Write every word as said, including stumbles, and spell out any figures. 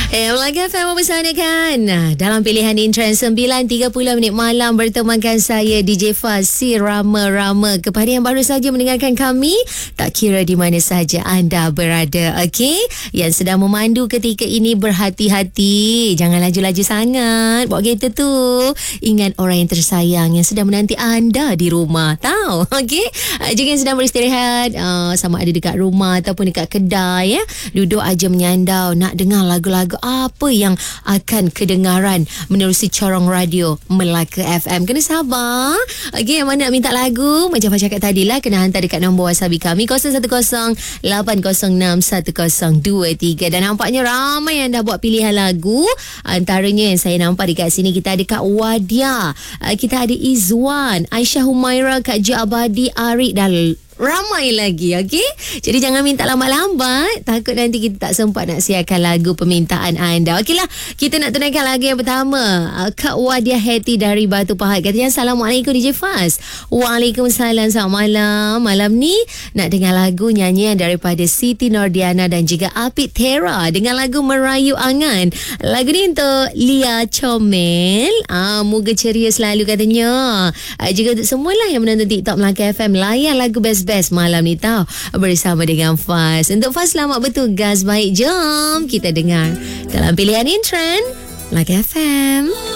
Eh, Melaka F M bersama kan. Dalam pilihan Intren sembilan tiga puluh minit malam bertemankan saya D J Faz, si Rama-Rama. Kepada yang baru saja mendengarkan kami, tak kira di mana saja anda berada, okey? Yang sedang memandu ketika ini berhati-hati. Jangan laju-laju sangat bawa kereta tu. Ingat orang yang tersayang yang sedang menanti anda di rumah, tahu? Okey? Jika yang sedang beristirahat, uh, sama ada dekat rumah ataupun dekat kedai, ya, duduk aja menyandau nak dengar lagu-lagu apa yang akan kedengaran menerusi corong radio Melaka F M. Kena sabar. Okey, yang mana nak minta lagu macam Faz cakap tadi lah, kena hantar dekat nombor WhatsApp kami kosong satu kosong lapan kosong enam satu kosong dua tiga. Dan nampaknya ramai yang dah buat pilihan lagu. Antaranya yang saya nampak dekat sini, kita ada Kak Wadia, kita ada Izwan, Aisyah Humaira, Kak J Abadi, Arik dan ramai lagi, okey? Jadi jangan minta lambat-lambat, takut nanti kita tak sempat nak siarkan lagu permintaan anda. Okeylah, kita nak tunaikan lagu yang pertama. Kak Wadia Heti dari Batu Pahat katanya, Assalamualaikum D J Faz. Waalaikumsalam, selamat malam. Malam ni nak dengar lagu nyanyian daripada Siti Nordiana dan juga Apit Tera dengan lagu Merayu Angan. Lagu ni untuk Lia Comel. Ah, moga ceria selalu katanya. Ah, juga untuk semualah yang menonton TikTok Melaka F M, layan lagu best best malam ni tahu bersama dengan Faz. Untuk Faz, selamat bertugas. Baik, jom kita dengar dalam pilihan Intren Melaka F M.